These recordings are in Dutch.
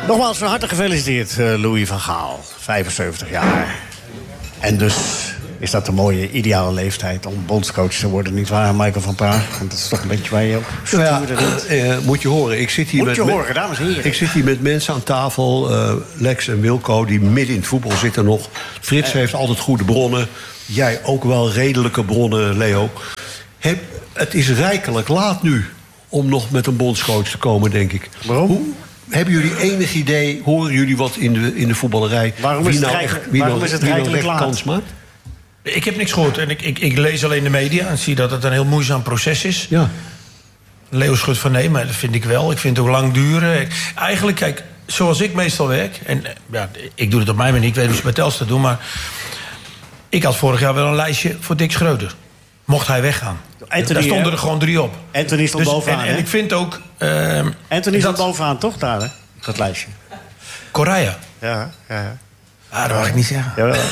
Nogmaals van harte gefeliciteerd, Louis van Gaal. 75 jaar. En dus is dat een mooie, ideale leeftijd om bondscoach te worden, nietwaar, Michael van Praag? Want dat is toch een beetje waar je op stuurde. Moet je horen. Ik zit hier dames en heren. Ik zit hier met mensen aan tafel. Lex en Wilco, die midden in het voetbal zitten nog. Frits heeft altijd goede bronnen. Jij ook wel redelijke bronnen, Leo. Het is rijkelijk laat nu om nog met een bondscoach te komen, denk ik. Waarom? Hebben jullie enig idee, horen jullie wat in de voetballerij? Waarom is het rijkelijk laat? Kans maakt? Ik heb niks gehoord en ik lees alleen de media en zie dat het een heel moeizaam proces is. Ja. Leo schudt van nee, maar dat vind ik wel. Ik vind het ook lang duren. Eigenlijk, kijk, zoals ik meestal werk... en ja, ik doe het op mijn manier, ik weet hoe ze bij Telstar doen... maar ik had vorig jaar wel een lijstje voor Dick Schreuder. Mocht hij weggaan. Anthony, daar stonden er gewoon 3 op. Anthony stond bovenaan, en ik vind ook... Anthony stond bovenaan, toch, daar, hè? Dat lijstje. Correa. Ja. Ah, dat mag ik niet zeggen.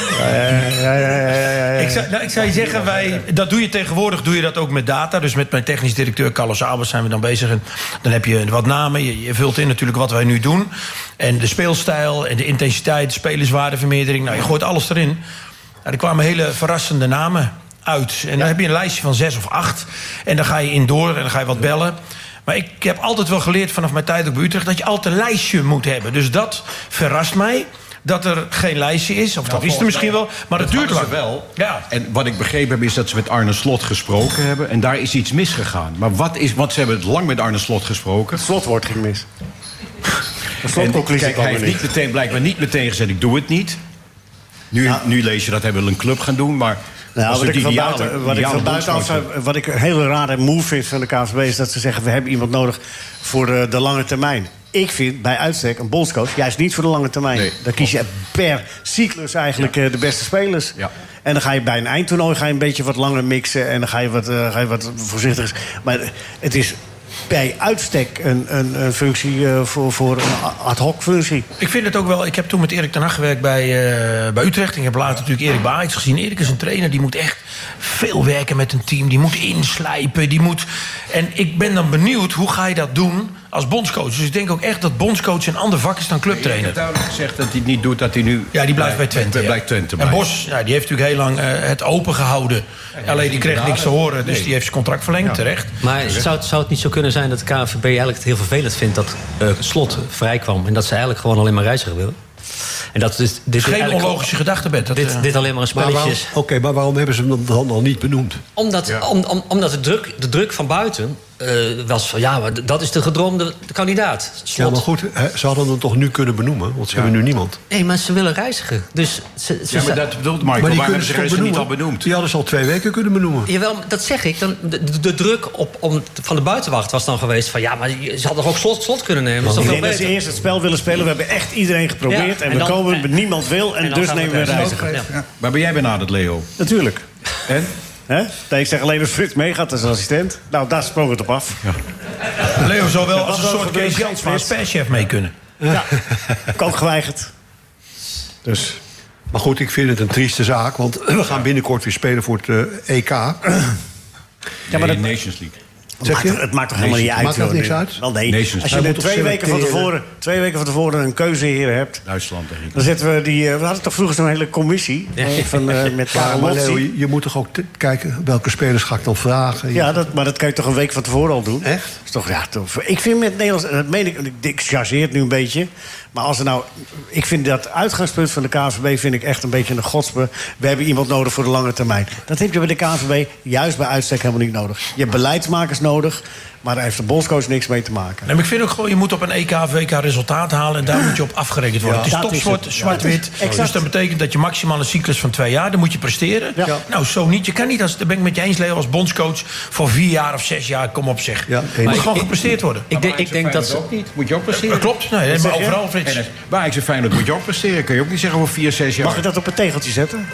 Ja. Ik zou je zeggen, dat doe je tegenwoordig doe je dat ook met data. Dus met mijn technisch directeur Carlos Albers zijn we dan bezig. En dan heb je wat namen. Je vult in natuurlijk wat wij nu doen. En de speelstijl en de intensiteit, de spelerswaardevermeerdering. Nou, je gooit alles erin. Nou, er kwamen hele verrassende namen uit. En dan heb je een lijstje van 6 of 8. En dan ga je in door en dan ga je wat bellen. Maar ik heb altijd wel geleerd vanaf mijn tijd ook bij Utrecht... dat je altijd een lijstje moet hebben. Dus dat verrast mij... dat er geen lijstje is, of dat is er misschien wel, maar het duurt lang. Wel. Ja. En wat ik begrepen heb is dat ze met Arne Slot gesproken hebben... en daar is iets misgegaan. Maar want ze hebben lang met Arne Slot gesproken. Het slotwoord ging mis. Hij heeft blijkbaar niet meteen gezegd, ik doe het niet. Nu lees je dat hij wil een club gaan doen, maar... Wat ik een hele rare move vind van de KNVB... is dat ze zeggen, we hebben iemand nodig voor de lange termijn. Ik vind bij uitstek een bondscoach juist niet voor de lange termijn. Nee, dan kies je per cyclus eigenlijk de beste spelers. Ja. En dan ga je bij een eindtoernooi een beetje wat langer mixen... en dan ga je wat voorzichtig... Maar het is bij uitstek een functie voor een ad hoc functie. Ik vind het ook wel... Ik heb toen met Erik ten Hag gewerkt bij Utrecht. En ik heb later natuurlijk Erik Baaiens gezien. Erik is een trainer, die moet echt veel werken met een team. Die moet inslijpen, En ik ben dan benieuwd, hoe ga je dat doen als bondscoach? Dus ik denk ook echt dat bondscoach een ander vak is dan clubtrainer. Je hebt duidelijk gezegd dat hij het niet doet, dat hij nu... Ja, die blijft bij Twente. Blijft Twente. En Bos, die heeft natuurlijk heel lang het open gehouden. Alleen die kreeg niks te horen, dus die heeft zijn contract verlengd, terecht. Maar zou het niet zo kunnen zijn dat de KNVB eigenlijk het heel vervelend vindt... dat Slot vrijkwam en dat ze eigenlijk gewoon alleen maar reiziger willen? En dat is geen onlogische gedachtebed. Dit alleen maar een spelletje is. Oké, maar waarom hebben ze hem dan al niet benoemd? Omdat de druk van buiten was van... ja, maar dat is de gedroomde kandidaat. Slot. Ja, maar goed, ze hadden hem toch nu kunnen benoemen? Want ze hebben nu niemand. Nee, maar ze willen reizigen. Dus maar dat bedoelt Michael. Maar die kunnen ze niet al benoemd. Die hadden ze al 2 weken kunnen benoemen. Jawel, dat zeg ik. Dan, de druk van de buitenwacht was dan geweest van... ja, maar ze hadden ook slot kunnen nemen. Ik denk dat ze eerst het spel willen spelen. We hebben echt iedereen geprobeerd. En we komen met niemand wil. En dus nemen we een reiziger. Ja. Maar ben jij benaderd, Leo? Natuurlijk. En? Nee, ik zeg alleen dat Frits meegaat als assistent. Nou, daar sprong het op af. Ja. Leo zou wel als een soort Kees Jansma als perschef mee kunnen. Ja, ik ook geweigerd. Dus. Maar goed, ik vind het een trieste zaak. Want we gaan binnenkort weer spelen voor het EK. Ja, maar de Nations League. Het maakt toch helemaal niet uit? Maakt dat niks uit? Wel nee. Als je 2 weken van tevoren een keuzeheer hebt... Duitsland tegen dan zetten we die... we hadden toch vroeger zo'n hele commissie met maar Leo, je moet toch ook kijken welke spelers ga ik dan vragen? Ja, maar dat kan je toch een week van tevoren al doen? Echt? Is toch, ja, ik vind met Nederlands... Dat meen ik chargeer het nu een beetje... Maar als er nou... Ik vind dat uitgangspunt van de KNVB vind ik echt een beetje een godsbe. We hebben iemand nodig voor de lange termijn. Dat heb je bij de KNVB juist bij uitstek helemaal niet nodig. Je hebt beleidsmakers nodig, maar daar heeft de bondscoach niks mee te maken. Nee, maar ik vind ook gewoon, je moet op een EK of WK resultaat halen... en daar moet je op afgerekend worden. Het is topsport, zwart-wit. Dus dat betekent dat je maximaal een cyclus van 2 jaar... dan moet je presteren. Ja. Nou, zo niet. Je kan niet, daar ben ik met je eens, Leo, als bondscoach... voor 4 jaar of 6 jaar, kom op zeg. Ja, moet gewoon gepresteerd worden. Ik denk dat ze ook niet. Moet je ook presteren. Klopt, nee, maar overal, Frits. Waar ik zo fijn dat moet je ook presteren. Kun je ook niet zeggen voor 4, 6 jaar. Mag ik dat op een tegeltje zetten?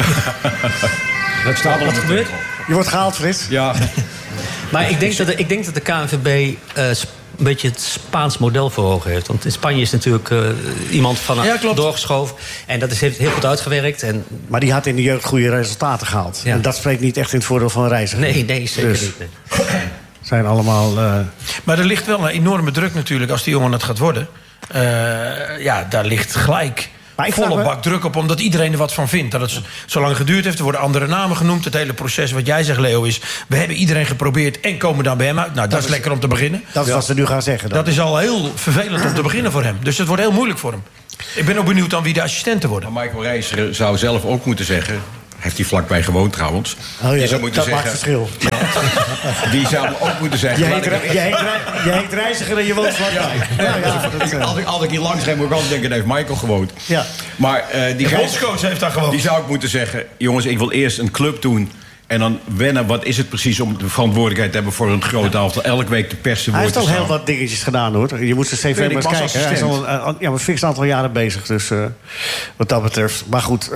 Dat staat wel wat gebeurt. Je wordt gehaald, Frits. Ja. Maar ik denk dat de KNVB een beetje het Spaans model voor ogen heeft. Want in Spanje is natuurlijk iemand van doorgeschoven. En dat heeft heel goed uitgewerkt. Maar die had in de jeugd goede resultaten gehaald. Ja. En dat spreekt niet echt in het voordeel van een reiziger. Nee, zeker niet. Nee. zijn allemaal... Maar er ligt wel een enorme druk natuurlijk als die jongen het gaat worden. Daar ligt gelijk volle bak druk op, omdat iedereen er wat van vindt. Dat het zo lang geduurd heeft, er worden andere namen genoemd. Het hele proces wat jij zegt, Leo, is... we hebben iedereen geprobeerd en komen dan bij hem uit. Nou, dat is lekker om te beginnen. Dat is wat ze nu gaan zeggen dan. Dat is al heel vervelend om te beginnen voor hem. Dus het wordt heel moeilijk voor hem. Ik ben ook benieuwd dan wie de assistenten worden. Maar Michael Reiziger zou zelf ook moeten zeggen... heeft hij vlakbij gewoond trouwens. Oh ja, dat maakt verschil. Die zou ook moeten zeggen... Je heet Reiziger en je woont vlakbij. Als ik hier langs ga, moet ik altijd denken... heeft Michael gewoond. Ja. Maar die bondscoach heeft daar gewoond. Die zou ook moeten zeggen... jongens, ik wil eerst een club doen... en dan wennen, wat is het precies om de verantwoordelijkheid te hebben... voor een groot aantal, elke week de pers te woord te staan. Hij heeft al heel wat dingetjes gedaan, hoor. Je moet zijn cv maar eens kijken. Hij is al een fix aantal jaren bezig, dus wat dat betreft. Maar goed...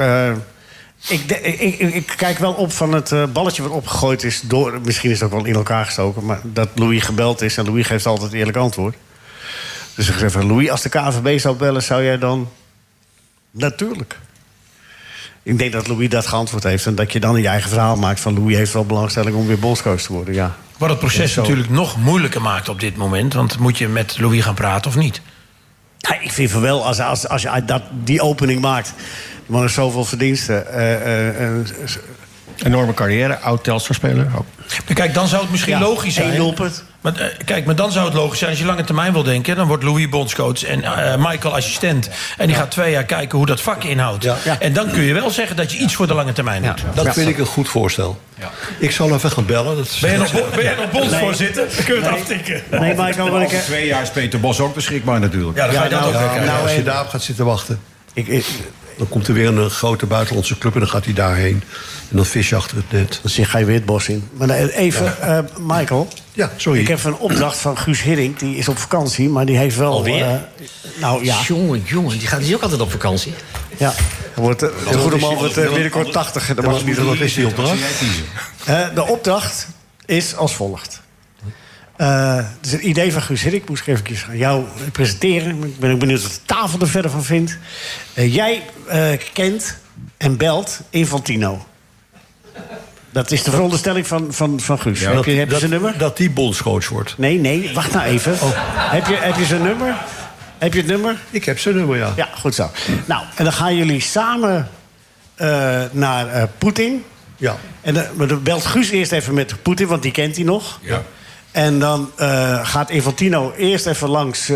Ik kijk wel op van het balletje wat opgegooid is door... misschien is het ook wel in elkaar gestoken... maar dat Louis gebeld is en Louis geeft altijd eerlijk antwoord. Dus ik zeg van Louis, als de KNVB zou bellen, zou jij dan... Natuurlijk. Ik denk dat Louis dat geantwoord heeft... en dat je dan je eigen verhaal maakt van... Louis heeft wel belangstelling om weer bondscoach te worden, ja. Wat het proces natuurlijk nog moeilijker maakt op dit moment... want moet je met Louis gaan praten of niet? Ja, ik vind van wel, als je die opening maakt... maar er zoveel verdiensten. Enorme carrière, oud Telstar-speler ook. Kijk, dan zou het misschien logisch zijn. 1 doelpunt. Maar dan zou het logisch zijn, als je lange termijn wil denken... dan wordt Louis bondscoach en Michael assistent. En die gaat 2 jaar kijken hoe dat vak inhoudt. Ja. En dan kun je wel zeggen dat je iets voor de lange termijn doet. Dat vind ik een goed voorstel. Ja. Ik zal even gaan bellen. Ben jij nog bondsvoorzitter? Dan kun je het aftikken. Nee, Michael, over 2 jaar is Peter Bos ook beschikbaar natuurlijk. Ja, dan ga je dat ook kijken. Als je daarop gaat zitten wachten... Dan komt er weer een grote buitenlandse club en dan gaat hij daarheen. En dan vis je achter het net. Dan ga je weer het bos in. Maar even, Michael. Ja, sorry. Ik heb een opdracht van Guus Hiddink. Die is op vakantie, maar die heeft wel... Alweer? Jongen, die gaat dus ook altijd op vakantie. Ja, de goede man wordt binnenkort 80. Wat is die opdracht? De opdracht is als volgt. Het is een idee van Guus Hiddink. Moest ik even aan jou presenteren. Ik ben ook benieuwd wat de tafel er verder van vindt. Jij kent en belt Infantino. Dat is de veronderstelling van Guus. Ja, heb je zijn nummer? Dat die bondscoach wordt. Nee, wacht nou even. Heb je zijn nummer? Heb je het nummer? Ik heb zijn nummer, ja. Ja, goed zo. Nou, en dan gaan jullie samen naar Poetin. Ja. En dan belt Guus eerst even met Poetin, want die kent hij nog. Ja. En dan gaat Infantino eerst even langs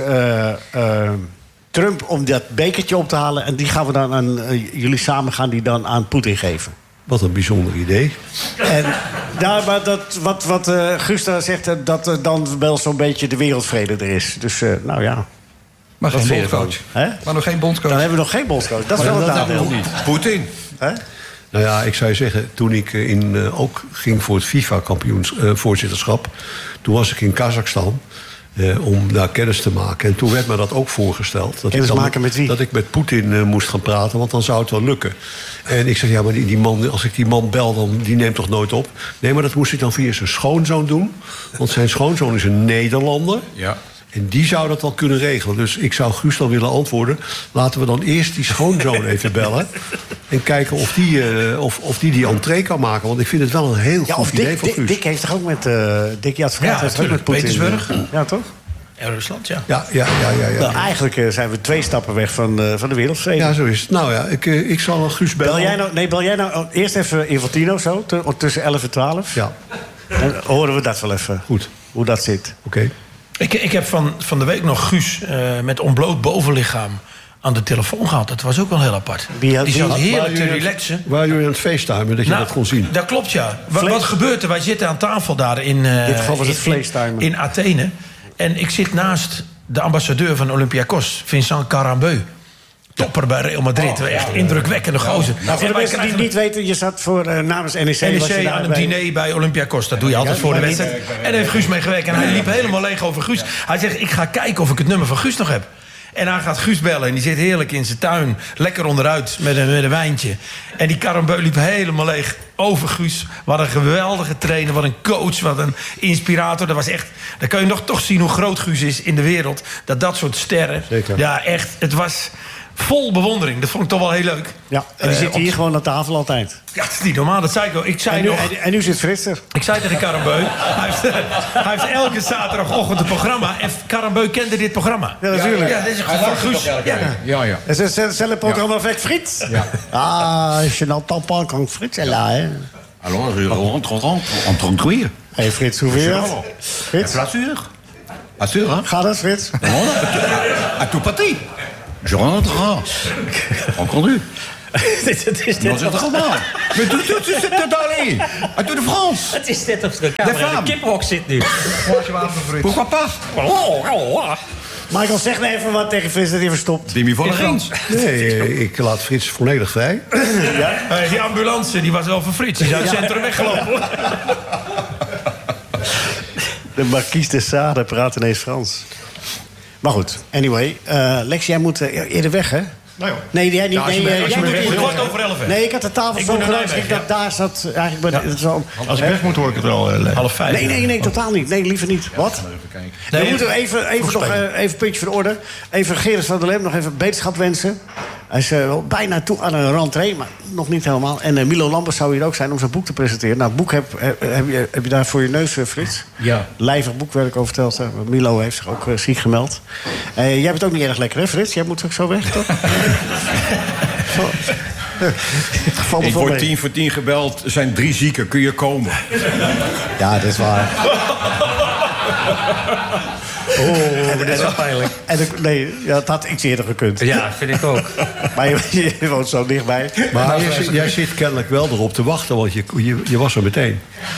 Trump om dat bekertje op te halen. En die gaan we dan aan jullie samen gaan die dan aan Poetin geven. Wat een bijzonder idee. En maar wat Guus daar zegt, dat dan wel zo'n beetje de wereldvrede er is. Dus nou ja. Maar geen bondscoach. Maar nog geen bondscoach. Dan hebben we nog geen bondscoach. Dat is wel het nadeel. Poetin. Nou ja, ik zou je zeggen, toen ik ook ging voor het FIFA-voorzitterschap... toen was ik in Kazachstan om daar kennis te maken. En toen werd me dat ook voorgesteld. Kennis maken met wie? Dat ik met Poetin moest gaan praten, want dan zou het wel lukken. En ik zeg, ja, maar die man, als ik die man bel, dan die neemt toch nooit op? Nee, maar dat moest ik dan via zijn schoonzoon doen. Want zijn schoonzoon is een Nederlander. Ja. En die zou dat wel kunnen regelen. Dus ik zou Guus dan willen antwoorden... laten we dan eerst die schoonzoon even bellen... en kijken of die entree kan maken. Want ik vind het wel een heel goed idee van Guus. Dick heeft toch ook met... Dick Advocaat heeft ook met Poetin. Petersburg. Ja, toch? En Rusland, ja. Ja. Nou, eigenlijk zijn we 2 stappen weg van de wereldvrede. Ja, zo is het. Nou ja, ik zal Guus bellen. Bel jij nou eerst even Infantino zo, tussen 11 en 12? Ja. Dan horen we dat wel even. Goed. Hoe dat zit. Oké. Ik heb van de week nog Guus met ontbloot bovenlichaam aan de telefoon gehad. Dat was ook wel heel apart. Die zat heerlijk te relaxen. Waar jullie aan het facetimen, dat je dat kon zien? Dat klopt, ja. Wat gebeurt er? Wij zitten aan tafel daar in Athene. En ik zit naast de ambassadeur van Olympiakos, Vincent Carambeu. Topper bij Real Madrid. Echt indrukwekkende gozer. Nou, voor de mensen die het niet weten, je zat voor namens NEC. NEC aan een diner bij Olympiakos. Dat doe je altijd voor de wedstrijd. En daar heeft Guus mee gewerkt. En hij liep helemaal leeg over Guus. Hij zegt, ik ga kijken of ik het nummer van Guus nog heb. En hij gaat Guus bellen. En die zit heerlijk in zijn tuin. Lekker onderuit met een wijntje. En die Carambeu liep helemaal leeg. over Guus. Wat een geweldige trainer, wat een coach, wat een inspirator. Dat was echt, dan kun je nog toch zien hoe groot Guus is in de wereld. Dat soort sterren. Zeker. Ja, echt, het was vol bewondering. Dat vond ik toch wel heel leuk. Ja, en die zit hier gewoon aan tafel altijd. Ja, dat is niet normaal, dat zei ik ook. En nu zit Frits er. Ik zei tegen Karambeu, hij heeft elke zaterdagochtend een programma. En Karambeu kende dit programma. Ja, natuurlijk. Ja, dit is gewoon Guus. Ja. Het is een programma avec Frits. Ja. Je n'entends pas quand Frits est là, hè. Alors, on trouille. Hé, Frits, hoe vind je dat? Frits? Assure, hein? Gaat het, Frits? À tout parti. Je rentre. Entendu. Het is net C'est normaal. Mais tout c'est allé. À toute de France. Het is net of de camera in de kiphok zit nu. Pourquoi pas? Michael, zeg nou even wat tegen Frits dat hij verstopt. Demi Vollering. Nee, ik laat Frits volledig vrij. Die ambulance die was wel van Frits. Die is uit het centrum weggelopen. Hoor. De Marquise de Sade praat ineens Frans. Maar goed, anyway. Lex, jij moet eerder weg, hè? Nee, jij niet. Jij moet 11:15. Nee, ik had de tafel zo gedaan. Ik dacht, daar zat eigenlijk... Als ik weg moet, hoor ik het wel. 4:30. Nee, totaal niet. Nee, liever niet. Wat? We moeten even nog even puntje voor de orde. Even Gerard van der Lem nog even beterschap wensen. Hij is bijna toe aan een rentree, maar nog niet helemaal. En Milo Lambers zou hier ook zijn om zijn boek te presenteren. Nou, het boek heb je daar voor je neus, Frits? Ja. Lijvig boek, werd ik over verteld. Milo heeft zich ook ziek gemeld. Jij hebt het ook niet erg lekker, hè, Frits? Jij moet ook zo weg, toch? Ik word 10 voor 10 gebeld. Er zijn 3 zieken. Kun je komen? Ja, dat is waar. Dat is wel pijnlijk. Dat had iets eerder gekund. Ja, vind ik ook. Maar je woont zo dichtbij. Maar jij zit kennelijk wel erop te wachten, want je was er meteen.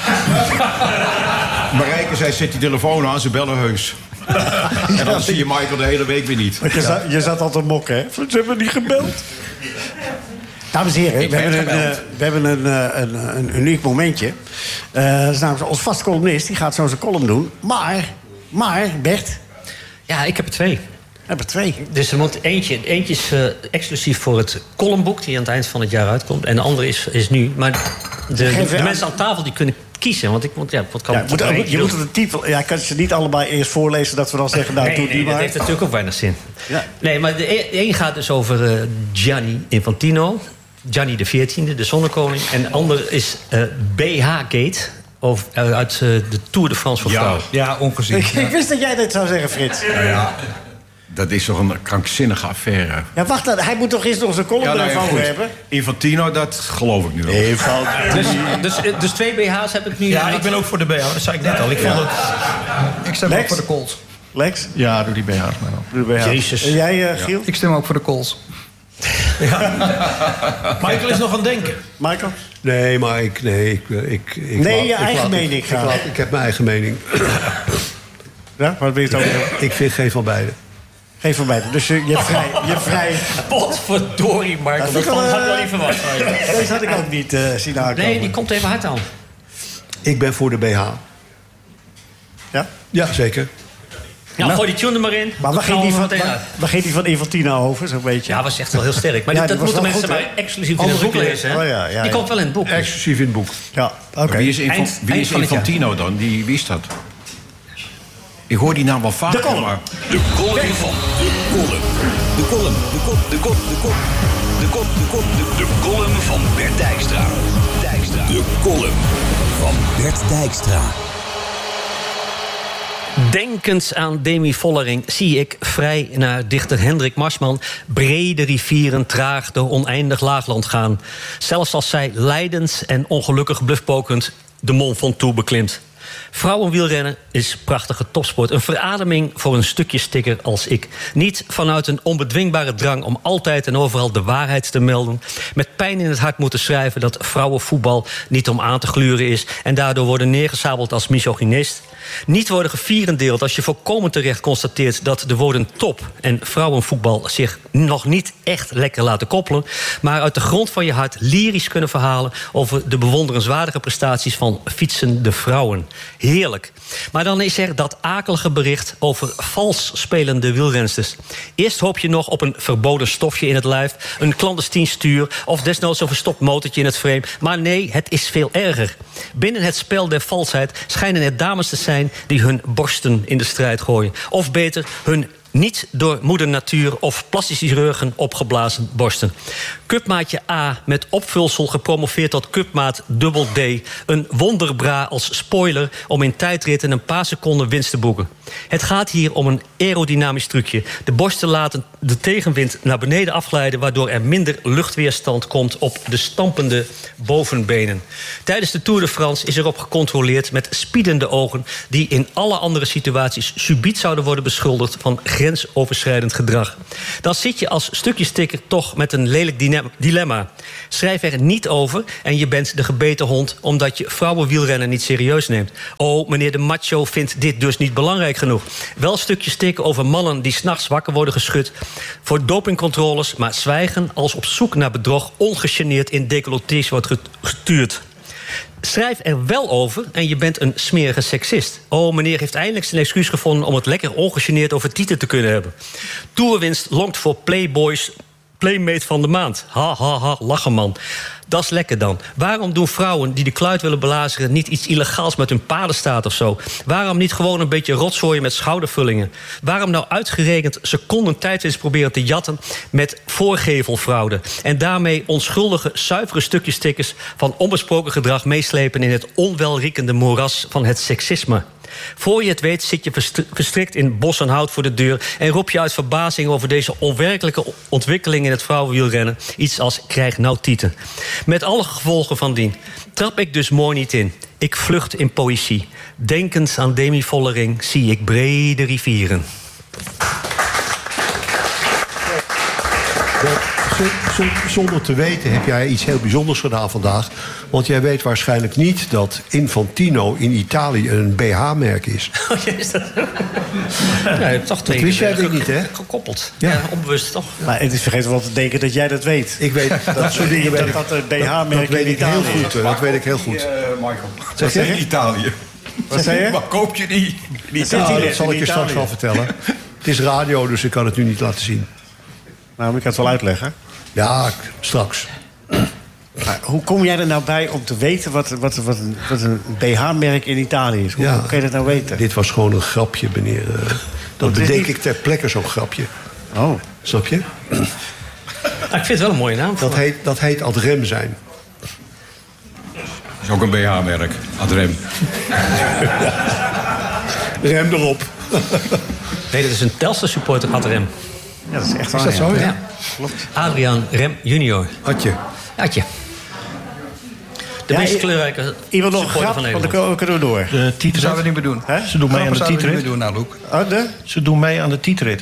Marijke zei, zet die telefoon aan, ze bellen heus. En dan zie je Michael de hele week weer niet. Je zat al te mokken, hè? Ze hebben niet gebeld. Dames en heren, we hebben een uniek momentje. Dat is namelijk ons vaste columnist, die gaat zo zijn column doen. Maar, Bert... Ja, ik heb er 2. Heb er 2. Dus er moet eentje is exclusief voor het columnboek... die aan het eind van het jaar uitkomt. En de andere is nu. Maar de mensen aan tafel die kunnen kiezen. Want je moet het titel... Ja, ik kan ze niet allebei eerst voorlezen... dat we dan zeggen, nou, doe die maar. Dat heeft natuurlijk ook weinig zin. Ja. Nee, maar de een gaat dus over Gianni Infantino... Gianni de 14e, de zonnekoning. En de ander is BH-gate... uit de Tour de France voor vrouwen. Ja, ongezien. Ik wist dat jij dit zou zeggen, Frits. Ja. Dat is toch een krankzinnige affaire. Ja, wacht, hij moet toch eerst nog zijn column ervan hebben? Infantino, dat geloof ik nu wel. Dus 2 BH's heb ik nu... Ja, ik ben ook voor de BH, dat zei ik net al. Ik vond het... Ik stem ook voor de Colts. Lex? Ja, doe die BH's maar op. Jezus. En jij, Giel? Ik stem ook voor de Colts. Ja. Michael is nog aan het denken. Michael? Nee, maar ik je eigen mening graag. Ik heb mijn eigen mening. Ja, wat ben je het over? Ik vind geen van beide. Geen van beide. Dus je vrij... Potverdorie, Marco. Dat had ik wel niet verwacht. Deze had ik ook niet zien aankomen. Nee, die komt even hard aan. Ik ben voor de BH. Ja? Ja, zeker. Nou, gooi die tune er maar in. Maar waar ging die van Infantino over, zo'n beetje? Ja, was echt wel heel sterk. Maar dat moeten mensen maar exclusief in het boek lezen. Hè? Die komt wel in het boek. Exclusief in het boek. Ja, oké. Wie is Infantino dan? Wie is dat? Ik hoor die naam wel vaak. De column van de column. De column van Bert Dijkstra. De column van Bert Dijkstra. Denkend aan Demi Vollering zie ik vrij naar dichter Hendrik Marsman brede rivieren traag door oneindig laagland gaan. Zelfs als zij lijdend en ongelukkig bluffpokend de Mont Ventoux beklimt. Vrouwenwielrennen is prachtige topsport. Een verademing voor een stukje sticker als ik. Niet vanuit een onbedwingbare drang om altijd en overal de waarheid te melden. Met pijn in het hart moeten schrijven dat vrouwenvoetbal niet om aan te gluren is. En daardoor worden neergezabeld als misogynist. Niet worden gevierendeeld als je volkomen terecht constateert dat de woorden top en vrouwenvoetbal zich nog niet echt lekker laten koppelen, maar uit de grond van je hart lyrisch kunnen verhalen over de bewonderenswaardige prestaties van fietsende vrouwen. Heerlijk. Maar dan is er dat akelige bericht over vals spelende wielrensters. Eerst hoop je nog op een verboden stofje in het lijf, een clandestien stuur of desnoods een verstopt motortje in het frame. Maar nee, het is veel erger. Binnen het spel der valsheid schijnen er dames te zijn die hun borsten in de strijd gooien. Of beter, hun niet door moeder natuur of plastisch chirurgen opgeblazen borsten. Cupmaatje A met opvulsel gepromoveerd tot cupmaat dubbel D. Een wonderbra als spoiler om in tijdritten een paar seconden winst te boeken. Het gaat hier om een aerodynamisch trucje. De borsten laten de tegenwind naar beneden afglijden, waardoor er minder luchtweerstand komt op de stampende bovenbenen. Tijdens de Tour de France is erop gecontroleerd met spiedende ogen die in alle andere situaties subiet zouden worden beschuldigd van grensoverschrijdend gedrag. Dan zit je als stukjestikker toch met een lelijk dilemma. Schrijf er niet over en je bent de gebeten hond omdat je vrouwenwielrennen niet serieus neemt. Oh, meneer de macho vindt dit dus niet belangrijk genoeg. Wel stukjes stikken over mannen die 's nachts wakker worden geschud voor dopingcontroles, maar zwijgen als op zoek naar bedrog ongegeneerd in decolletés wordt getuurd. Schrijf er wel over en je bent een smerige seksist. Oh, meneer heeft eindelijk zijn excuus gevonden om het lekker ongegeneerd over tieten te kunnen hebben. Tourwinst longt voor Playboys Playmate van de maand. Ha, ha, ha, lachen man. Dat is lekker dan. Waarom doen vrouwen die de kluit willen belazeren niet iets illegaals met hun padenstaart of zo? Waarom niet gewoon een beetje rotzooien met schoudervullingen? Waarom nou uitgerekend seconden tijdwinst proberen te jatten met voorgevelfraude? En daarmee onschuldige, zuivere stukjes stickers van onbesproken gedrag meeslepen in het onwelriekende moeras van het seksisme. Voor je het weet zit je verstrikt in bos en hout voor de deur en roep je uit verbazing over deze onwerkelijke ontwikkeling in het vrouwenwielrennen iets als krijg nou tieten. Met alle gevolgen van dien. Trap ik dus mooi niet in. Ik vlucht in poëzie. Denkend aan Demi Vollering zie ik brede rivieren. Zonder te weten heb jij iets heel bijzonders gedaan vandaag. Want jij weet waarschijnlijk niet dat Infantino in Italië een BH-merk is. Oh, ja, is dat? Ja, toch dat wist jij weer niet, hè? Gekoppeld. Ja. Ja, onbewust toch? Maar het is vergeten wel te denken dat jij dat weet. Ik weet dat soort dingen. Dat een BH-merk weet in ik heel Italië goed. Dat weet ik heel goed. Michael. Zeg je? Italië. Wat zei je? Maar koop je die? Nou, dat zal ik je straks wel vertellen. Het is radio, dus ik kan het nu niet laten zien. Nou, maar ik kan het wel uitleggen. Ja, straks. Maar hoe kom jij er nou bij om te weten wat een BH-merk in Italië is? Hoe kan je dat nou weten? Dit was gewoon een grapje, meneer. Dat bedenk ik ter plekke zo'n grapje. Oh. Snap je? Ah, ik vind het wel een mooie naam. Dat heet ad rem zijn. Dat is ook een BH-merk. Adrem. Rem erop. Nee, dat is een Telstar-supporter, had Rem. Ja, dat is echt waar. Is dat zo? Ja. Klopt. Adriaan Rem junior. Adje. Adje. De meest kleurrijke iemand nog een supporter grap, van want Nederland. dan kunnen we door. De tietrit zouden we niet meer doen. Hè? Ze doen mee aan de zouden we niet tietrit. meer doen, nou, Luc. Ze doen mee aan de tietrit.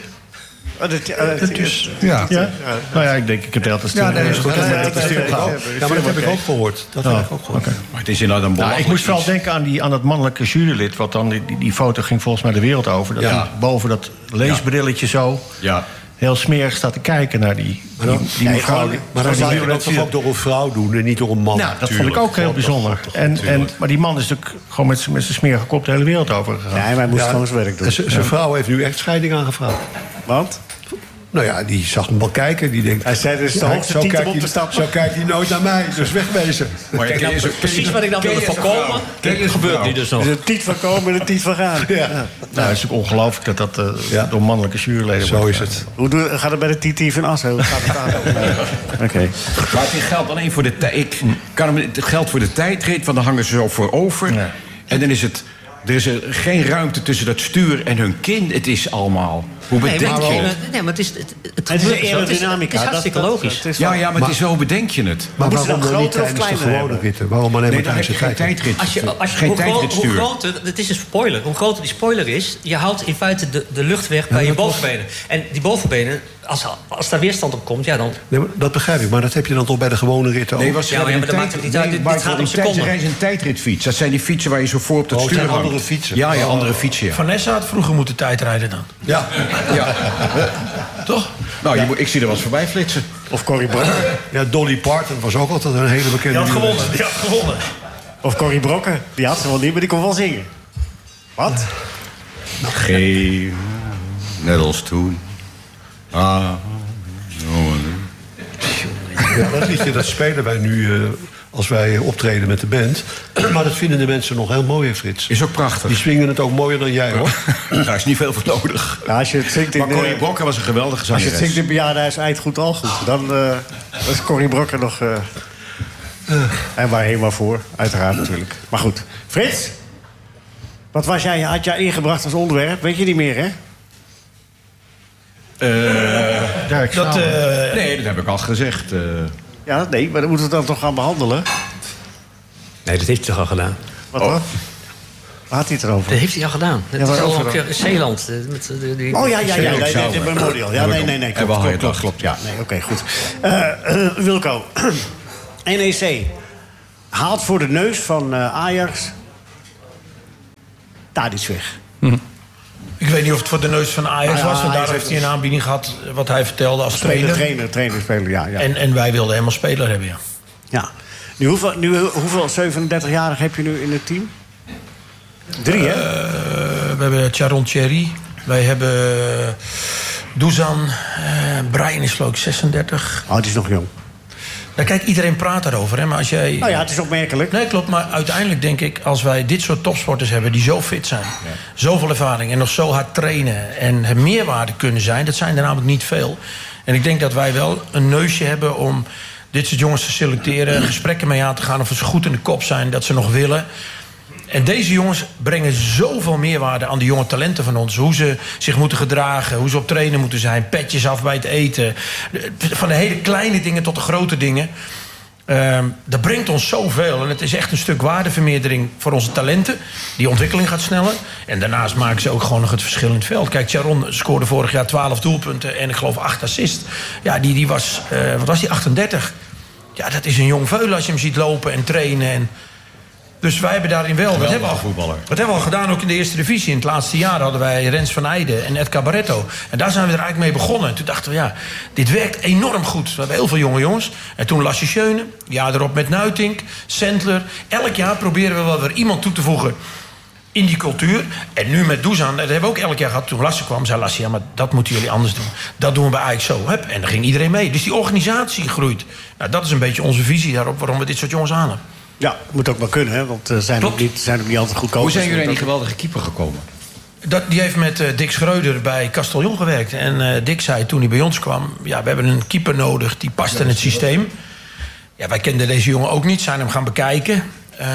Ja. Ja? Nou ja, ik denk, ik heb de hele tijd Ja, nee, is goed. Ja, maar dat heb ik ook gehoord. Dat heb ik ook gehoord. Maar het is inderdaad een belachelijk Ik moest vooral iets. denken aan dat mannelijke jurylid. Wat dan die foto ging volgens mij de wereld over. Dat Ja. hij boven dat leesbrilletje zo Ja. heel smerig staat te kijken naar die mevrouw. Maar dan zou je dat toch ook door een vrouw doen en niet door een man? Nou, dat vond ik ook heel bijzonder. Maar die man is natuurlijk gewoon met zijn smerige kop de hele wereld over gegaan. Nee, maar hij moest gewoon zijn werk doen. Zijn vrouw heeft nu echt scheiding aangevraagd. Want? Nou ja, die zag hem wel kijken. Die denkt, Hij zei, dus de hoogste titel om te stappen. Zo kijkt hij nooit naar mij, dus wegwezen. Maar ken je zo- Precies wat ik dan wilde voorkomen. Dat gebeurt niet dus nog. Dus een tiet van komen en een tiet van gaan. Ja. Nou, het is natuurlijk ongelooflijk dat Ja. door mannelijke juryleden Zo wordt is gedaan. het. Hoe gaat het bij de TT van Assen? Hoe gaat het aan? Oké. Maar het geldt alleen voor de tijd. Het geldt voor de tijdrit, want dan hangen ze zo voor over. Ja. En dan is het. Er is geen ruimte tussen dat stuur en hun kin. Het is allemaal. Hoe bedenk je het? Nee, maar het is aerodynamica. Het is hartstikke logisch. Ja, maar het is wel, hoe bedenk je het? Maar moeten ze waarom dan dan niet grotere of tijdens de kleinere gewone hebben? ritten? Waarom alleen maar Nee, dan heb tijdens je de geen tijdrit? tijdrit. Hoe Geen tijdritstuur. groter, het is een spoiler. Hoe groter die spoiler is, je houdt in feite de lucht weg bij je bovenbenen. En die bovenbenen, als daar weerstand op komt, ja dan... Nee, maar dat begrijp ik, maar dat heb je dan toch bij de gewone ritten ook? Nee, was Ja, maar dat maakt het niet uit. Dit gaat om seconden. Er is een tijdritfiets. Dat zijn die fietsen waar je zo voor op dat het stuur zijn hangt. andere fietsen. Ja, andere fietsen. Ja. Vanessa had vroeger moeten tijdrijden dan. Ja. Toch? Nou, ik zie er wel eens voorbij flitsen. Of Corrie Brokken. Ja, Dolly Parton was ook altijd een hele bekende... Die had gewonnen. Of Corrie Brokken. Die had ze wel niet, maar die kon wel zingen. Wat? Geen, net als toen. Ja, dat liedje, dat spelen wij nu als wij optreden met de band. Maar dat vinden de mensen nog heel mooi, hè, Frits. Is ook prachtig. Die swingen het ook mooier dan jij, hoor. Daar is niet veel voor nodig. Ja, als je het zingt in Maar Corrie Brokken was een geweldige als je zangeres. het zingt in bejaardenhuis eind goed al goed. Dan is Corrie Brokken nog... en waarheen maar voor, uiteraard natuurlijk. Maar goed. Frits? Wat had jij ingebracht als onderwerp? Weet je niet meer, hè? Nee, dat heb ik al gezegd. Ja, nee, maar dan moeten we het dan toch gaan behandelen. Nee, dat heeft hij toch al gedaan? Wat dan? Waar had hij het erover? Dat heeft hij al gedaan. Dat is waarover al dan? een keer Zeeland. Oh ja, de Memorial. Ja, nee, klopt. Ja, nee, oké, goed. Wilco, NEC haalt voor de neus van Ajax Tadić weg. Ik weet niet of het voor de neus van Ajax was. Want daar heeft hij een aanbieding gehad, wat hij vertelde als trainer. Trainer, ja. En wij wilden hem als speler hebben, ja. Ja. Nu, hoeveel 37-jarigen heb je nu in het team? 3, hè? We hebben Charon Thierry. Wij hebben Dusan. Brian is geloof ik 36. Oh, die is nog jong. Nou, kijk, iedereen praat daarover, hè. Maar als jij... Nou ja, het is opmerkelijk. Nee, klopt. Maar uiteindelijk denk ik, als wij dit soort topsporters hebben die zo fit zijn, zoveel ervaring en nog zo hard trainen en het meerwaarde kunnen zijn, dat zijn er namelijk niet veel. En ik denk dat wij wel een neusje hebben om dit soort jongens te selecteren, gesprekken mee aan te gaan of ze goed in de kop zijn, dat ze nog willen. En deze jongens brengen zoveel meerwaarde aan de jonge talenten van ons. Hoe ze zich moeten gedragen, hoe ze op trainen moeten zijn, petjes af bij het eten. Van de hele kleine dingen tot de grote dingen. Dat brengt ons zoveel. En het is echt een stuk waardevermeerdering voor onze talenten. Die ontwikkeling gaat sneller. En daarnaast maken ze ook gewoon nog het verschil in het veld. Kijk, Charon scoorde vorig jaar 12 doelpunten en ik geloof 8 assists. Ja, die was, wat was die, 38? Ja, dat is een jong veul als je hem ziet lopen en trainen en... Dus wij hebben daarin wel... Wat hebben we al gedaan, ook in de eerste divisie. In het laatste jaar hadden wij Rens van Eijden en Ed Cabaretto. En daar zijn we er eigenlijk mee begonnen. En toen dachten we, ja, dit werkt enorm goed. We hebben heel veel jonge jongens. En toen Lasse Schöne, jaar erop met Nuitink, Sendler. Elk jaar proberen we wel weer iemand toe te voegen in die cultuur. En nu met Dusan, dat hebben we ook elk jaar gehad. Toen Lasse kwam, zei Lasse, ja, maar dat moeten jullie anders doen. Dat doen we bij Ajax zo. Hup, en dan ging iedereen mee. Dus die organisatie groeit. Nou, dat is een beetje onze visie daarop, waarom we dit soort jongens halen. Ja, moet ook wel kunnen, hè? Want zijn ook niet altijd goedkoop. Hoe zijn jullie aan die geweldige keeper gekomen? Die heeft met Dick Schreuder bij Castellon gewerkt. En Dick zei toen hij bij ons kwam, ja, we hebben een keeper nodig die past in het systeem. Ja, wij kenden deze jongen ook niet, zijn hem gaan bekijken.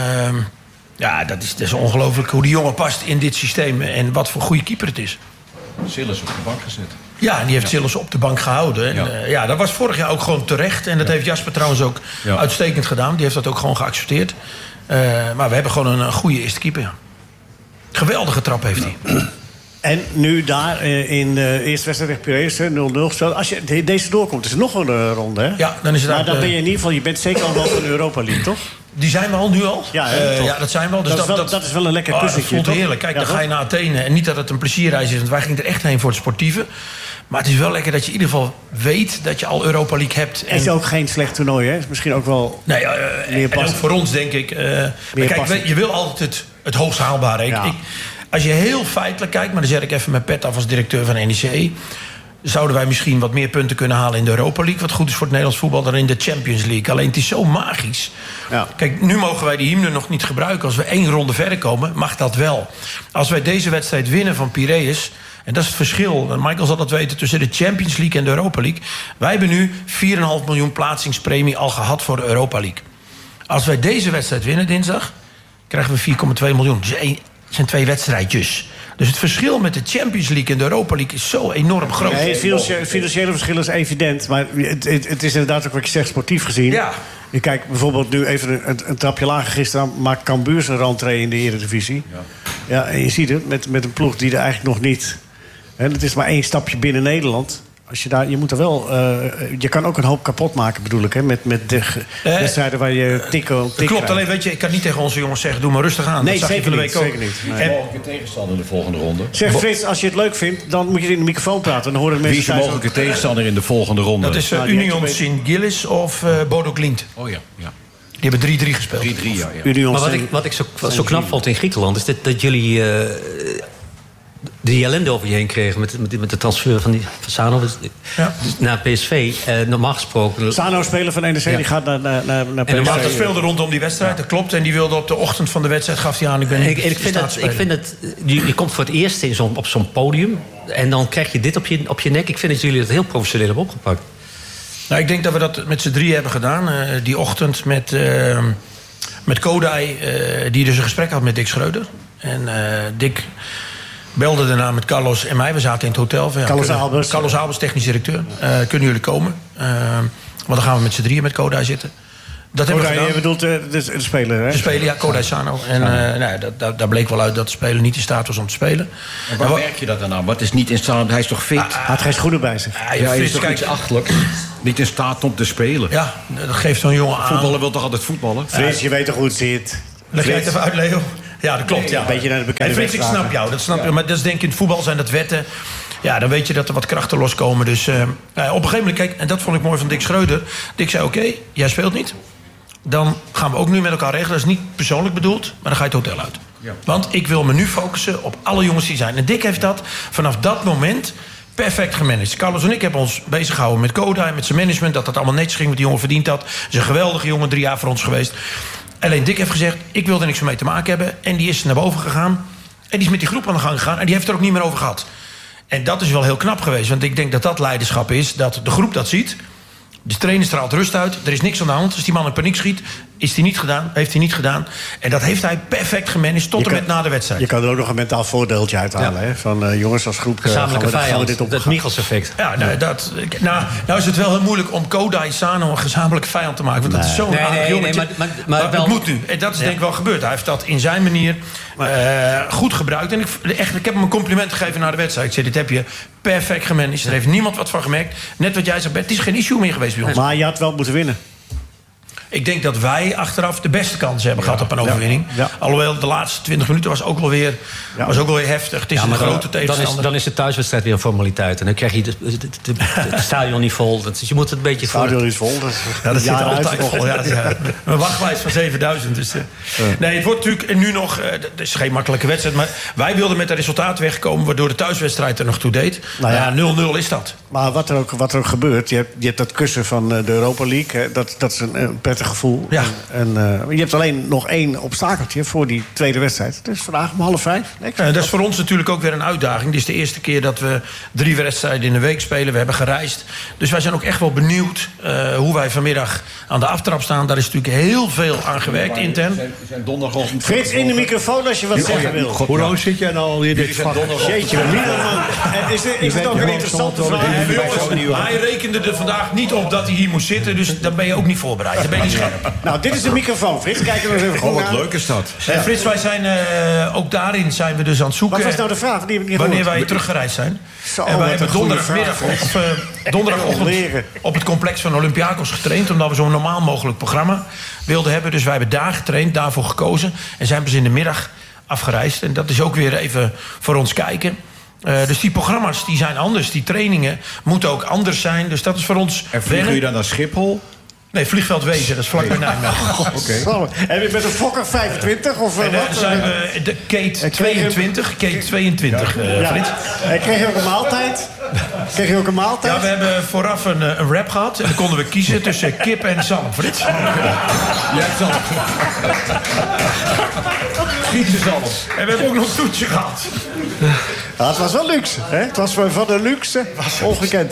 Ja, dat is ongelooflijk hoe die jongen past in dit systeem en wat voor goede keeper het is. Sillis op de bank gezet. Ja, en die heeft Sillis op de bank gehouden. En, dat was vorig jaar ook gewoon terecht. En dat heeft Jasper trouwens ook uitstekend gedaan. Die heeft dat ook gewoon geaccepteerd. Maar we hebben gewoon een goede eerste keeper. Ja. Geweldige trap heeft hij. En nu daar in de eerste wedstrijd tegen Piraeus 0-0 gespeeld. Als je deze doorkomt, is er nog een ronde, hè? Ja, dan is het maar dan ben je in ieder geval, je bent zeker al wel van de Europa League, toch? Die zijn we al nu al. Ja, dat zijn we al. Dus dat is wel een lekker puzzeltje, dat voelt toch? heerlijk. Kijk, ja, dan ga je naar Athene. En niet dat het een plezierreis is, want wij gingen er echt heen voor het sportieve. Maar het is wel lekker dat je in ieder geval weet dat je al Europa League hebt. En het is ook geen slecht toernooi, hè? Is misschien ook wel meer en ook voor ons, denk ik. Kijk, je wil altijd het hoogst haalbare. Ja. Als je heel feitelijk kijkt, maar dan zet ik even mijn pet af als directeur van NEC, zouden wij misschien wat meer punten kunnen halen in de Europa League, wat goed is voor het Nederlands voetbal, dan in de Champions League. Alleen het is zo magisch. Ja. Kijk, nu mogen wij die hymne nog niet gebruiken. Als we 1 ronde verder komen, mag dat wel. Als wij deze wedstrijd winnen van Piraeus, en dat is het verschil, en Michael zal dat weten, tussen de Champions League en de Europa League. Wij hebben nu 4,5 miljoen plaatsingspremie al gehad voor de Europa League. Als wij deze wedstrijd winnen dinsdag, krijgen we 4,2 miljoen. Dus het zijn 2 wedstrijdjes. Dus het verschil met de Champions League en de Europa League is zo enorm groot. Nee, het financiële verschil is evident. Maar het is inderdaad ook wat je zegt, sportief gezien. Ja. Je kijkt bijvoorbeeld nu even een trapje lager. Gisteren maakt Cambuur zijn rentree in de Eredivisie. Ja, en je ziet het met een ploeg die er eigenlijk nog niet... Hè, het is maar 1 stapje binnen Nederland. Als je moet er wel... je kan ook een hoop kapot maken, bedoel ik. Hè, met de wedstrijden waar je tikken. Klopt, alleen weet je, ik kan niet tegen onze jongens zeggen... doe maar rustig aan. Nee, dat zag je van de week ook. Zeker niet. Nee. Mogelijke tegenstander in de volgende ronde. Zeg Frits, als je het leuk vindt, dan moet je in de microfoon praten. Dan horen de mensen. Wie is de mogelijke tegenstander in de volgende ronde? Dat is Union Sint-Gillis of Bodo Glimt. Oh ja. Die hebben 3-3 gespeeld. 3-3, ja. Maar wat ik zo knap vond in Griekenland... is dat jullie die ellende over je heen kregen... met de transfer van Sano naar PSV. Normaal gesproken... Sano, speler van NEC, die gaat naar PSV. En dat speelde rondom die wedstrijd, dat klopt. En die wilde op de ochtend van de wedstrijd, gaf hij aan... ik vind het je komt voor het eerst op zo'n podium... en dan krijg je dit op je nek. Ik vind dat jullie het heel professioneel hebben opgepakt. Nou, ik denk dat we dat met z'n 3 hebben gedaan. Die ochtend met Kodai, die dus een gesprek had met Dick Schreuder. En Dick belde daarna met Carlos en mij. We zaten in het hotel. Carlos Albers, technisch directeur. Kunnen jullie komen? Want dan gaan we met z'n 3 met Kodai zitten. Dat hebben we gedaan. Je bedoelt de speler, hè? De speler, ja, Kodai Sano. En daar bleek wel uit dat de speler niet in staat was om te spelen. En waar merk je dat dan aan? Wat is niet in staat? Hij is toch fit? Hij had geen schoenen bij zich. Hij is toch iets achtelijk? Niet in staat om te spelen. Ja, dat geeft zo'n jongen aan. Voetballen wil toch altijd voetballen? Frits, je weet toch hoe het zit? Leg jij het even uit, Leo? Ja, dat klopt. Ja. Een beetje naar de bekende Frits, ik snap jou. Dat snap je. Maar dat is denk ik in het voetbal zijn dat wetten. Ja, dan weet je dat er wat krachten loskomen. Dus op een gegeven moment, kijk, en dat vond ik mooi van Dick Schreuder. Dick zei, oké, jij speelt niet. Dan gaan we ook nu met elkaar regelen. Dat is niet persoonlijk bedoeld, maar dan ga je het hotel uit. Ja. Want ik wil me nu focussen op alle jongens die zijn. En Dick heeft dat vanaf dat moment perfect gemanaged. Carlos en ik hebben ons bezig gehouden met Kodai, met zijn management. Dat dat allemaal netjes ging, wat die jongen verdiend had. Hij is een geweldige jongen, 3 jaar voor ons geweest. Alleen Dick heeft gezegd, ik wil er niks mee te maken hebben. En die is naar boven gegaan. En die is met die groep aan de gang gegaan. En die heeft er ook niet meer over gehad. En dat is wel heel knap geweest. Want ik denk dat dat leiderschap is, dat de groep dat ziet. De trainer straalt rust uit. Er is niks aan de hand. Als die man in paniek schiet, heeft hij niet gedaan. En dat heeft hij perfect gemanaged tot en met na de wedstrijd. Je kan er ook nog een mentaal voordeeltje uithalen. Ja. Hè? Van jongens als groep gezamenlijke vijand, dit op het Michels-effect. Ja, nou is het wel heel moeilijk om Kodai Sano een gezamenlijke vijand te maken. Want dat is zo'n aardig jongetje. Maar het moet nu. En dat is denk ik wel gebeurd. Hij heeft dat in zijn manier goed gebruikt. En ik heb hem een compliment gegeven na de wedstrijd. Ik zei, dit heb je perfect gemanaged. Er heeft niemand wat van gemerkt. Net wat jij zei, het is geen issue meer geweest bij ons. Maar je had wel moeten winnen. Ik denk dat wij achteraf de beste kans hebben gehad op een overwinning. Ja. Alhoewel de laatste 20 minuten was ook wel weer heftig. Het is een grote tegenstander. Dan is de thuiswedstrijd weer een formaliteit. En dan krijg je het stadion niet vol. Dus je moet het een beetje... Het stadion is vol. Dat zit altijd vol. Ja, een wachtlijst van 7000. Dus, nee, het wordt natuurlijk nu nog... Het is geen makkelijke wedstrijd. Maar wij wilden met een resultaat wegkomen... waardoor de thuiswedstrijd er nog toe deed. 0-0 is dat. Maar wat er ook gebeurt... Je hebt dat kussen van de Europa League. Hè, dat is een prettig gevoel. Ja. En je hebt alleen nog 1 obstakeltje voor die tweede wedstrijd. Dus vandaag om 4:30. Dat is voor ons natuurlijk ook weer een uitdaging. Dit is de eerste keer dat we 3 wedstrijden in de week spelen. We hebben gereisd. Dus wij zijn ook echt wel benieuwd hoe wij vanmiddag aan de aftrap staan. Daar is natuurlijk heel veel aan gewerkt intern. We zijn donderdagochtend... Frits, in de microfoon als je wat zeggen wil. Hoe lang zit jij nou al in dit vak? Jeetje, is het ook een interessante vraag? Hij rekende er vandaag niet op dat hij hier moest zitten. Dus dan ben je ook niet voorbereid. Dan ben je niet scherp. Nou, dit is de microfoon, Frits. Kijk er nog even goed naar. Wat leuk is dat. Frits, wij zijn ook daarin zijn we dus aan het zoeken. Wat was nou de vraag? Die heb ik niet wanneer wij teruggereisd zijn. En wij hebben donderdagochtend op het complex van Olympiakos getraind. Omdat we zo'n normaal mogelijk programma wilden hebben. Dus wij hebben daar getraind, daarvoor gekozen. En zijn dus in de middag afgereisd. En dat is ook weer even voor ons kijken. Dus die programma's die zijn anders. Die trainingen moeten ook anders zijn. Dus dat is voor ons. En vliegen jullie dan naar Schiphol? Nee, vliegveld Wezen, dat is vlakbij Nijmegen. Oké. En je bent een Fokker 25 of wat? Dan zijn we de Kate 22. Kate 22, Frits. En kreeg je ook een maaltijd? Ja, we hebben vooraf een wrap gehad. En dan konden we kiezen tussen kip en zalm, Frits. Jij hebt zalm. Friese zalm. En we hebben ook nog een toetje gehad. Ja, het was wel luxe, hè? Het was van de luxe. Ongekend.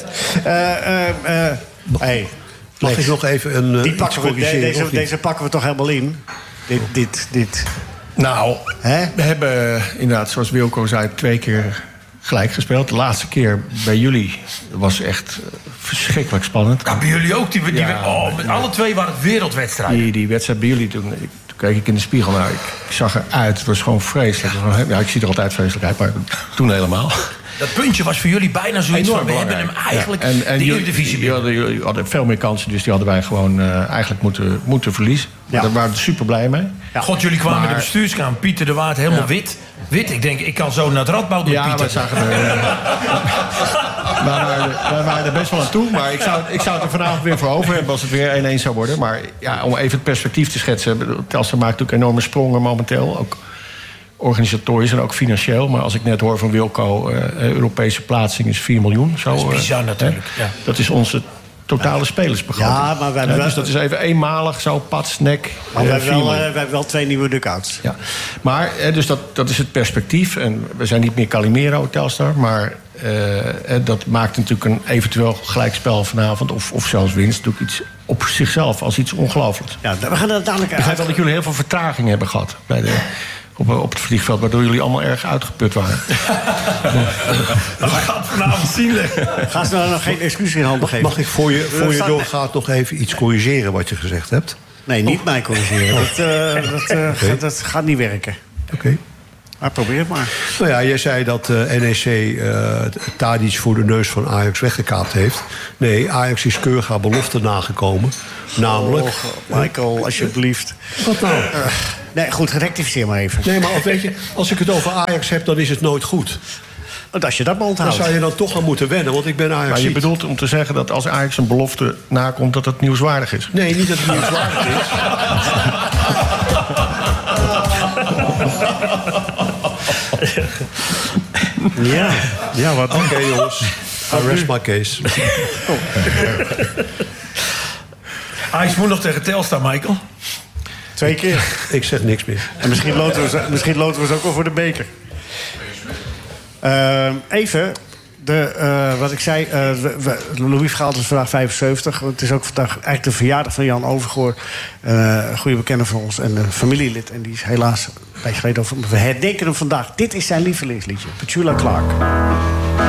Mag ik nog even een deze pakken we toch helemaal in? Dit. Nou, we hebben inderdaad, zoals Wilco zei, 2 keer gelijk gespeeld. De laatste keer bij jullie was echt verschrikkelijk spannend. Ja, bij jullie ook. Met alle 2 waren het wereldwedstrijden. Die wedstrijd bij jullie, toen keek ik in de spiegel. Nou, ik zag eruit. Het was gewoon vreselijk. Ja, ik zie er altijd vreselijk uit, maar toen helemaal. Dat puntje was voor jullie bijna zoiets van... we hebben hem eigenlijk de Eredivisie. Jullie hadden veel meer kansen, dus die hadden wij gewoon eigenlijk moeten verliezen. Ja. Daar waren we super blij mee. Ja. God, jullie kwamen met de bestuurskamer. Pieter de Waard, helemaal wit. Ik denk, ik kan zo naar het Radboud met Pieter. We zagen wij waren er best wel aan toe. Maar ik zou het er vanavond weer voor over hebben als het weer 1-1 zou worden. Maar ja, om even het perspectief te schetsen. Telstar maakt natuurlijk enorme sprongen momenteel. Ook organisatorisch en ook financieel. Maar als ik net hoor van Wilco, Europese plaatsing is 4 miljoen. Zo, dat is bizar natuurlijk. Ja. Dat is onze totale spelersbegroting. Ja, maar wij hebben dus dat is even eenmalig, zo, pats, nek. Maar we hebben wel 2 nieuwe ducats. Ja. Maar, dus dat is het perspectief. En we zijn niet meer Calimero, Telstar. Maar dat maakt natuurlijk een eventueel gelijkspel vanavond... of zelfs winst, natuurlijk iets op zichzelf als iets ongelooflijks. Ja, we gaan het dadelijk... Ik begrijp wel dat jullie heel veel vertraging hebben gehad op het vliegveld, waardoor jullie allemaal erg uitgeput waren. We gaan het vanavond zien. Gaan ze nou nog geen excuus in handen geven? Mag ik voor je doorgaat nog even iets corrigeren wat je gezegd hebt? Nee, niet mij corrigeren. Dat gaat niet werken. Oké. Maar probeer het maar. Nou ja, jij zei dat NEC Tadic voor de neus van Ajax weggekaapt heeft. Nee, Ajax is keurig haar belofte nagekomen. Namelijk... Michael, alsjeblieft. Wat nou? Nee, goed, rectificeer maar even. Nee, maar weet je, als ik het over Ajax heb, dan is het nooit goed. Want als je dat onthoudt... Dan zou je dan toch aan moeten wennen, want ik ben Ajax. Maar je bedoelt om te zeggen dat als Ajax een belofte nakomt... dat het nieuwswaardig is? Nee, niet dat het nieuwswaardig is. Ja, wat... Oké, jongens. I rest my case. Ajax moet nog tegen Telstar, Michael. 2 keer. Ik zeg niks meer. En misschien loten we ze ook wel voor de beker. Even... wat ik zei, Louis Vergaal is vandaag 75. Het is ook vandaag eigenlijk de verjaardag van Jan Overgoor. Een goede bekende van ons en een familielid. En die is helaas een beetje geleden over. We herdenken hem vandaag. Dit is zijn lievelingsliedje, Petula Clark.